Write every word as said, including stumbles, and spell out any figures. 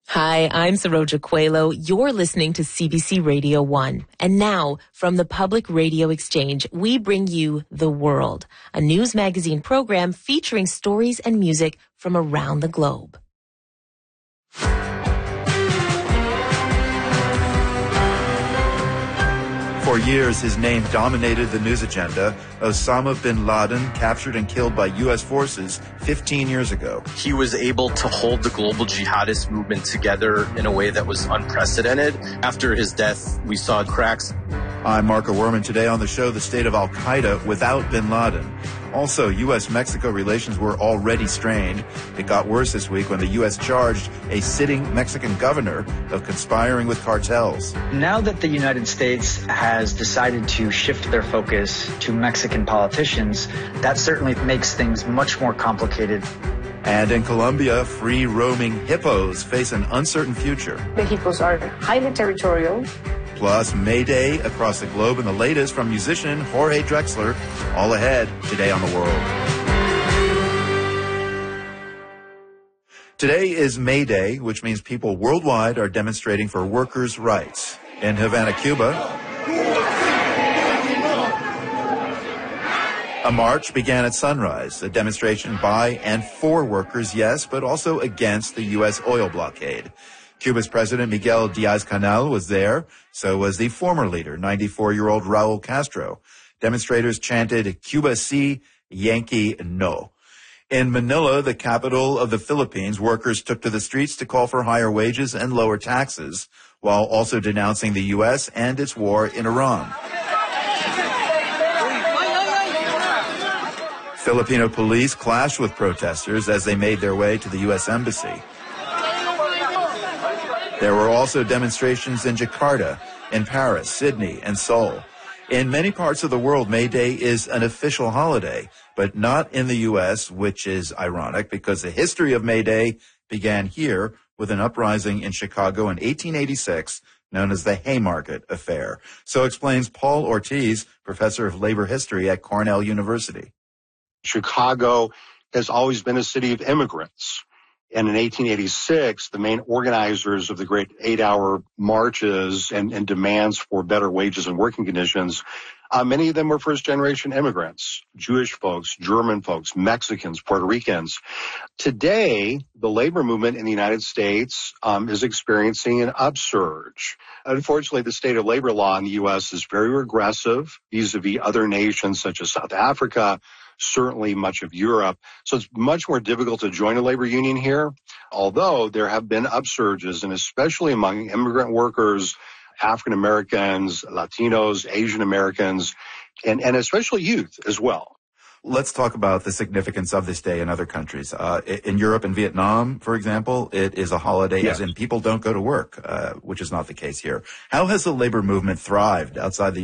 Hi, I'm Saroja Coelho. You're listening to C B C Radio one. And now, from the Public Radio Exchange, we bring you The World, a news magazine program featuring stories and music from around the globe. For years, his name dominated the news agenda. Osama bin Laden, captured and killed by U S forces fifteen years ago. He was able to hold the global jihadist movement together in a way that was unprecedented. After his death, we saw cracks. I'm Marco Werman. Today on the show, the state of al-Qaeda without bin Laden. Also, U S Mexico relations were already strained. It got worse this week when the U S charged a sitting Mexican governor of conspiring with cartels. Now that the United States has decided to shift their focus to Mexican politicians, that certainly makes things much more complicated. And in Colombia, free-roaming hippos face an uncertain future. The hippos are highly territorial. Plus, May Day across the globe, and the latest from musician Jorge Drexler. All ahead today on The World. Today is May Day, which means people worldwide are demonstrating for workers' rights. In Havana, Cuba, a march began at sunrise, a demonstration by and for workers, yes, but also against the U S oil blockade. Cuba's President Miguel Diaz-Canel was there. So was the former leader, ninety-four-year-old Raul Castro. Demonstrators chanted, "Cuba sí, Yankee no." In Manila, the capital of the Philippines, workers took to the streets to call for higher wages and lower taxes, while also denouncing the U S and its war in Iran. Filipino police clashed with protesters as they made their way to the U S Embassy. There were also demonstrations in Jakarta, in Paris, Sydney, and Seoul. In many parts of the world, May Day is an official holiday, but not in the U S, which is ironic because the history of May Day began here with an uprising in Chicago in eighteen eighty-six, known as the Haymarket Affair. So explains Paul Ortiz, professor of labor history at Cornell University. Chicago has always been a city of immigrants. And in eighteen eighty-six, the main organizers of the great eight-hour marches and, and demands for better wages and working conditions, uh, many of them were first-generation immigrants, Jewish folks, German folks, Mexicans, Puerto Ricans. Today, the labor movement in the United States um, is experiencing an upsurge. Unfortunately, the state of labor law in the U S is very regressive vis-a-vis other nations such as South Africa, certainly much of Europe. So it's much more difficult to join a labor union here, although there have been upsurges, and especially among immigrant workers, African Americans, Latinos, Asian Americans, and, and especially youth as well. Let's talk about the significance of this day in other countries. Uh, in Europe and Vietnam, for example, it is a holiday, yes, as in people don't go to work, uh, which is not the case here. How has the labor movement thrived outside the